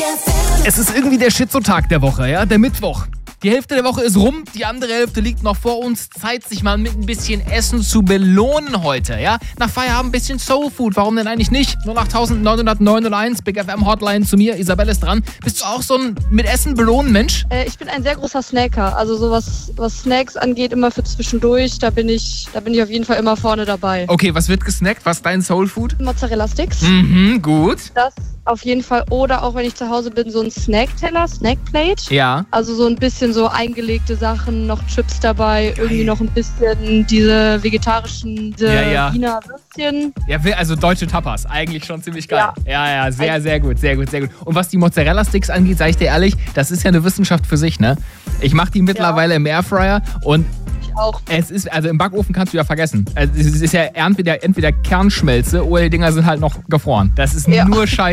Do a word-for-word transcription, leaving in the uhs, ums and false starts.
Es ist irgendwie der Schizotag der Woche, ja, der Mittwoch. Die Hälfte der Woche ist rum, die andere Hälfte liegt noch vor uns. Zeit, sich mal mit ein bisschen Essen zu belohnen heute, ja? Nach Feierabend ein bisschen Soulfood, warum denn eigentlich nicht? null acht neun null neun eins, Big F M Hotline zu mir, Isabelle ist dran. Bist du auch so ein mit Essen belohnen Mensch? Äh, ich bin ein sehr großer Snacker, also so was, was Snacks angeht, immer für zwischendurch, da bin ich, da bin ich auf jeden Fall immer vorne dabei. Okay, was wird gesnackt? Was ist dein Soulfood? Mozzarella-Sticks. Mhm, gut. Das auf jeden Fall. Oder auch wenn ich zu Hause bin, so ein Snackteller, Snackplate. Ja. Also so ein bisschen so eingelegte Sachen, noch Chips dabei, Geil. irgendwie noch ein bisschen diese vegetarischen, diese Ja, ja. Wiener Würstchen. Ja, also deutsche Tapas, eigentlich schon ziemlich geil. Ja. Ja, ja, sehr, sehr gut, sehr gut, sehr gut. Und was die Mozzarella-Sticks angeht, sage ich dir ehrlich, das ist ja eine Wissenschaft für sich, ne? Ich mache die mittlerweile im Airfryer und Ich auch. es ist, also im Backofen kannst du ja vergessen. Also es ist ja entweder, entweder Kernschmelze oder die Dinger sind halt noch gefroren. Das ist Ja. nur Scheiße.